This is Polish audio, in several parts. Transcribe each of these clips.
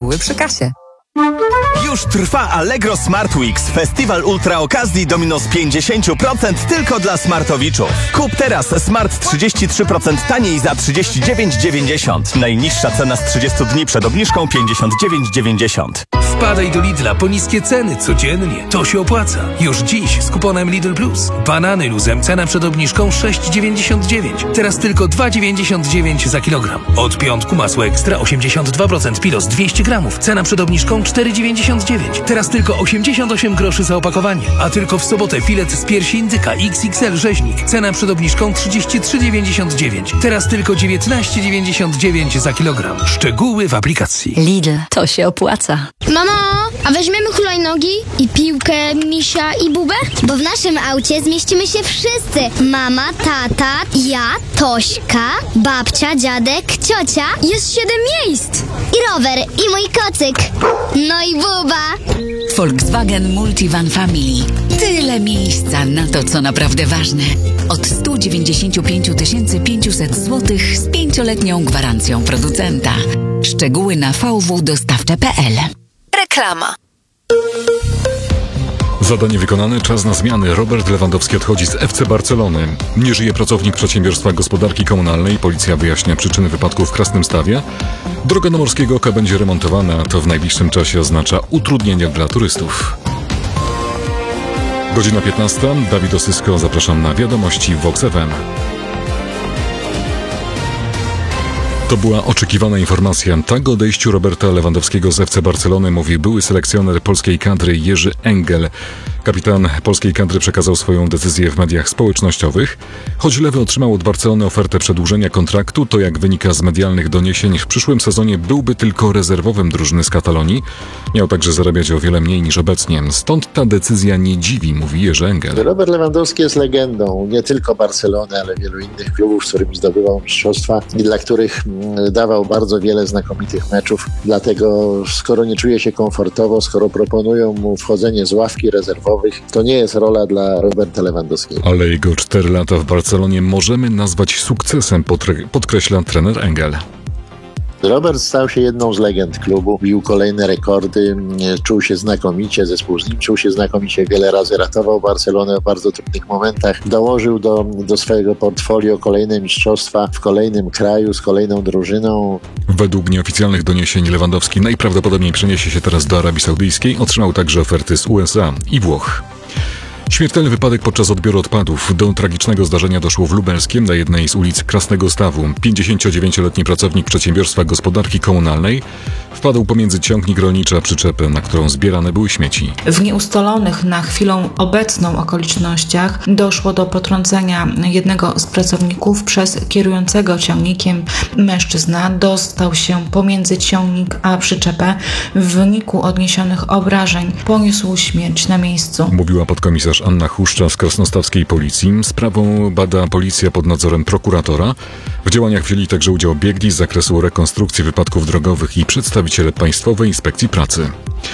Szczegóły przy kasie. Już trwa Allegro Smart Weeks. Festiwal ultra okazji do minus 50% tylko dla smartowiczów. Kup teraz smart 33% taniej za 39,90. Najniższa cena z 30 dni przed obniżką 59,90. Wpadaj do Lidla po niskie ceny codziennie. To się opłaca. Już dziś z kuponem Lidl Plus. Banany luzem cena przed obniżką 6,99. Teraz tylko 2,99 za kilogram. Od piątku masło ekstra 82% Pilos 200 gramów. Cena przed obniżką 4,99. Teraz tylko 88 groszy za opakowanie. A tylko w sobotę filet z piersi indyka XXL rzeźnik. Cena przed obniżką 33,99. Teraz tylko 19,99 za kilogram. Szczegóły w aplikacji. Lidl, to się opłaca. Mamo, a weźmiemy hulajnogi i piłkę, misia i bubę? Bo w naszym aucie zmieścimy się wszyscy. Mama, tata, ja, Tośka, babcia, dziadek, ciocia. Jest 7 miejsc. I rower, i mój kocyk. No i buba. Volkswagen Multivan Family. Tyle miejsca na to, co naprawdę ważne. Od 195 500 zł z 5-letnią gwarancją producenta. Szczegóły na vwdostawcze.pl. Reklama. Zadanie wykonane, czas na zmiany. Robert Lewandowski odchodzi z FC Barcelony. Nie żyje pracownik Przedsiębiorstwa Gospodarki Komunalnej. Policja wyjaśnia przyczyny wypadku w Krasnymstawie. Droga do Morskiego Oka będzie remontowana. To w najbliższym czasie oznacza utrudnienia dla turystów. Godzina 15. Dawid Osysko, zapraszam na wiadomości w Vox FM. To była oczekiwana informacja. Tak o odejściu Roberta Lewandowskiego z FC Barcelony mówi były selekcjoner polskiej kadry Jerzy Engel. Kapitan polskiej kadry przekazał swoją decyzję w mediach społecznościowych. Choć Lewy otrzymał od Barcelony ofertę przedłużenia kontraktu, to jak wynika z medialnych doniesień, w przyszłym sezonie byłby tylko rezerwowym drużyny z Katalonii. Miał także zarabiać o wiele mniej niż obecnie. Stąd ta decyzja nie dziwi, mówi Jerzy Engel. Robert Lewandowski jest legendą nie tylko Barcelony, ale wielu innych klubów, z którymi zdobywał mistrzostwa i dla których dawał bardzo wiele znakomitych meczów. Dlatego skoro nie czuje się komfortowo, skoro proponują mu wchodzenie z ławki rezerwowej, to nie jest rola dla Roberta Lewandowskiego. Ale jego 4 lata w Barcelonie możemy nazwać sukcesem, podkreśla trener Engel. Robert stał się jedną z legend klubu, bił kolejne rekordy, czuł się znakomicie, zespół z nim czuł się znakomicie, wiele razy ratował Barcelonę w bardzo trudnych momentach, dołożył do swojego portfolio kolejne mistrzostwa w kolejnym kraju, z kolejną drużyną. Według nieoficjalnych doniesień Lewandowski najprawdopodobniej przeniesie się teraz do Arabii Saudyjskiej, otrzymał także oferty z USA i Włoch. Śmiertelny wypadek podczas odbioru odpadów. Do tragicznego zdarzenia doszło w Lubelskiem na jednej z ulic Krasnego Stawu. 59-letni pracownik Przedsiębiorstwa Gospodarki Komunalnej wpadł pomiędzy ciągnik rolniczy a przyczepę, na którą zbierane były śmieci. W nieustalonych na chwilę obecną okolicznościach doszło do potrącenia jednego z pracowników przez kierującego ciągnikiem. Mężczyzna dostał się pomiędzy ciągnik a przyczepę. W wyniku odniesionych obrażeń poniósł śmierć na miejscu. Mówiła podkomisarz Anna Huszcza z krasnostawskiej policji. Sprawą bada policja pod nadzorem prokuratora. W działaniach wzięli także udział biegli z zakresu rekonstrukcji wypadków drogowych i przedstawiciele Państwowej Inspekcji Pracy.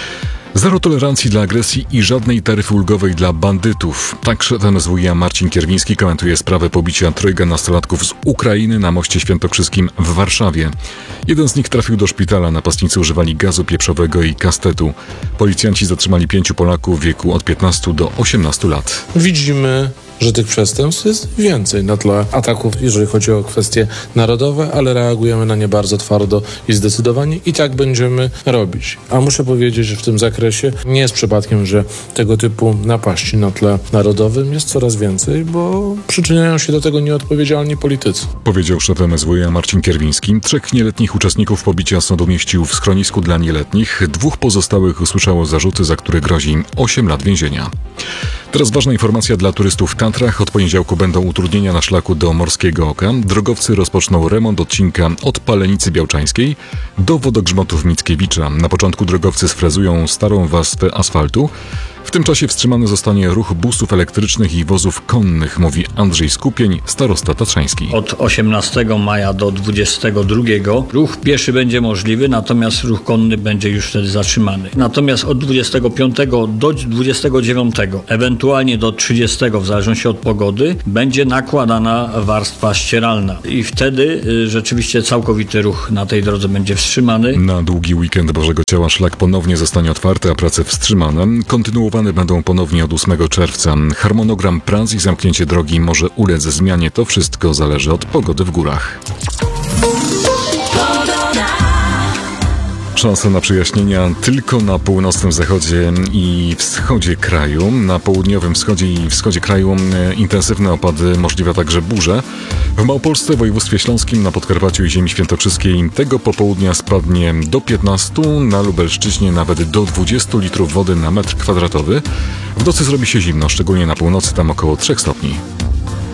Zero tolerancji dla agresji i żadnej taryfy ulgowej dla bandytów. Tak szef MSWiA Marcin Kierwiński komentuje sprawę pobicia 3 nastolatków z Ukrainy na moście świętokrzyskim w Warszawie. Jeden z nich trafił do szpitala, napastnicy używali gazu pieprzowego i kastetu. Policjanci zatrzymali 5 Polaków w wieku od 15 do 18 lat. Widzimy, że tych przestępstw jest więcej na tle ataków, jeżeli chodzi o kwestie narodowe, ale reagujemy na nie bardzo twardo i zdecydowanie i tak będziemy robić. A muszę powiedzieć, że w tym zakresie nie jest przypadkiem, że tego typu napaści na tle narodowym jest coraz więcej, bo przyczyniają się do tego nieodpowiedzialni politycy. Powiedział szef MSWiA Marcin Kierwiński. 3 nieletnich uczestników pobicia sąd umieścił w schronisku dla nieletnich. 2 pozostałych usłyszało zarzuty, za które grozi im 8 lat więzienia. Teraz ważna informacja dla turystów w Tatrach. Od poniedziałku będą utrudnienia na szlaku do Morskiego Oka. Drogowcy rozpoczną remont odcinka od Palenicy Białczańskiej do wodogrzmotów Mickiewicza. Na początku drogowcy sfrezują starą warstwę asfaltu. W tym czasie wstrzymany zostanie ruch busów elektrycznych i wozów konnych, mówi Andrzej Skupień, starosta tatrzański. Od 18 maja do 22 ruch pieszy będzie możliwy, natomiast ruch konny będzie już wtedy zatrzymany. Natomiast od 25 do 29, ewentualnie do 30, w zależności od pogody, będzie nakładana warstwa ścieralna. I wtedy rzeczywiście całkowity ruch na tej drodze będzie wstrzymany. Na długi weekend Bożego Ciała szlak ponownie zostanie otwarty, a prace wstrzymane. Kontynuowane będą ponownie od 8 czerwca. Harmonogram prac i zamknięcie drogi może ulec zmianie. To wszystko zależy od pogody w górach. Szanse na przejaśnienia tylko na północnym zachodzie i wschodzie kraju. Na południowym wschodzie i wschodzie kraju intensywne opady, możliwe także burze. W Małopolsce, województwie śląskim, na Podkarpaciu i ziemi świętokrzyskiej tego popołudnia spadnie do 15, na Lubelszczyźnie nawet do 20 litrów wody na metr kwadratowy. W nocy zrobi się zimno, szczególnie na północy, tam około 3 stopni.